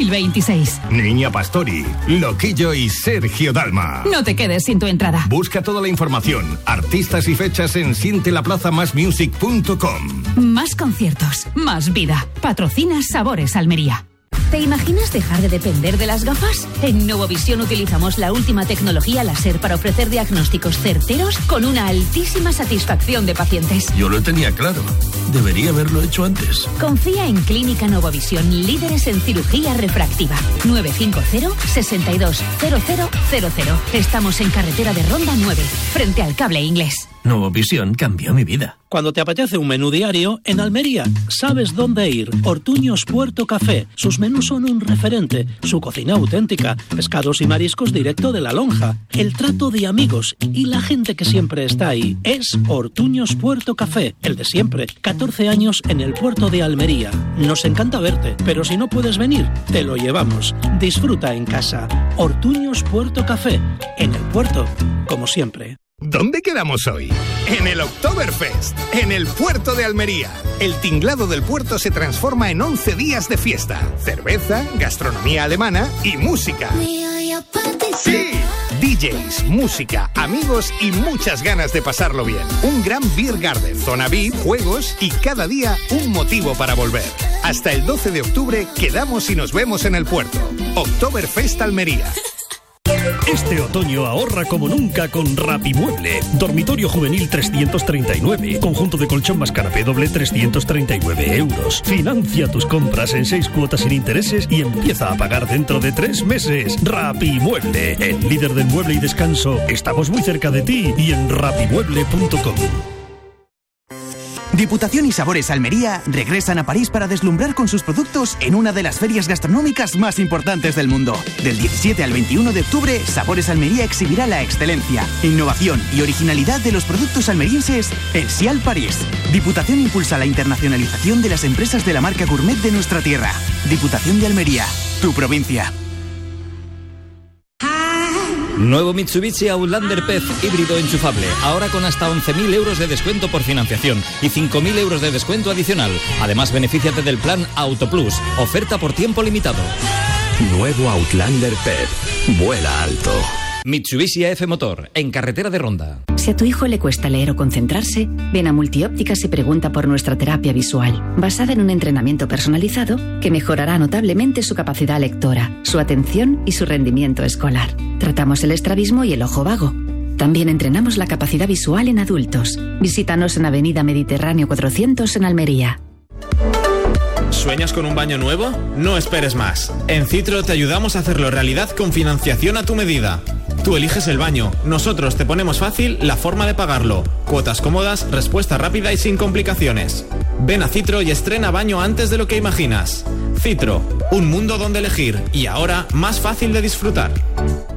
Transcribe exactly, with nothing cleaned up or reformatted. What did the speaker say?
mil veintiséis. Niña Pastori, Loquillo y Sergio Dalma. No te quedes sin tu entrada. Busca toda la información, artistas y fechas en siente la plaza más music punto com. Más conciertos, más vida. Patrocina Sabores Almería. ¿Te imaginas dejar de depender de las gafas? En Novovisión utilizamos la última tecnología láser para ofrecer diagnósticos certeros con una altísima satisfacción de pacientes. Yo lo tenía claro. Debería haberlo hecho antes. Confía en Clínica Novovisión, líderes en cirugía refractiva. nueve cinco cero, seis dos, cero cero cero cero. Estamos en carretera de Ronda nueve, frente al Cable Inglés. Novovisión cambió mi vida. Cuando te apetece un menú diario, en Almería sabes dónde ir. Ortuños Puerto Café. Sus menús son un referente. Su cocina auténtica. Pescados y mariscos directo de la lonja. El trato de amigos y la gente que siempre está ahí. Es Ortuños Puerto Café. El de siempre. catorce años en el puerto de Almería. Nos encanta verte, pero si no puedes venir, te lo llevamos. Disfruta en casa. Ortuños Puerto Café. En el puerto, como siempre. ¿Dónde quedamos hoy? En el Oktoberfest, en el puerto de Almería. El tinglado del puerto se transforma en once días de fiesta. Cerveza, gastronomía alemana y música. ¡Sí! D Js, música, amigos y muchas ganas de pasarlo bien. Un gran beer garden, zona V I P, juegos y cada día un motivo para volver. Hasta el doce de octubre quedamos y nos vemos en el puerto. Oktoberfest Almería. Este otoño ahorra como nunca con Rapimueble. Dormitorio juvenil trescientos treinta y nueve. Conjunto de colchón más canapé doble trescientos treinta y nueve euros. Financia tus compras en seis cuotas sin intereses y empieza a pagar dentro de tres meses. Rapimueble, el líder del mueble y descanso. Estamos muy cerca de ti y en rapimueble punto com. Diputación y Sabores Almería regresan a París para deslumbrar con sus productos en una de las ferias gastronómicas más importantes del mundo. Del diecisiete al veintiuno de octubre, Sabores Almería exhibirá la excelencia, innovación y originalidad de los productos almerienses en Sial París. Diputación impulsa la internacionalización de las empresas de la marca gourmet de nuestra tierra. Diputación de Almería, tu provincia. Nuevo Mitsubishi Outlander P E Z híbrido enchufable, ahora con hasta once mil euros de descuento por financiación y cinco mil euros de descuento adicional. Además, benefíciate del plan Auto Plus, oferta por tiempo limitado. Nuevo Outlander P E Z, vuela alto. Mitsubishi A F Motor, en carretera de Ronda. Si a tu hijo le cuesta leer o concentrarse, ven a Multiópticas y pregunta por nuestra terapia visual, basada en un entrenamiento personalizado que mejorará notablemente su capacidad lectora, su atención y su rendimiento escolar. Tratamos el estrabismo y el ojo vago. También entrenamos la capacidad visual en adultos. Visítanos en Avenida Mediterráneo cuatrocientos en Almería. ¿Sueñas con un baño nuevo? No esperes más. En Citro te ayudamos a hacerlo realidad con financiación a tu medida. Tú eliges el baño, nosotros te ponemos fácil la forma de pagarlo. Cuotas cómodas, respuesta rápida y sin complicaciones. Ven a Citro y estrena baño antes de lo que imaginas. Citro, un mundo donde elegir y ahora más fácil de disfrutar.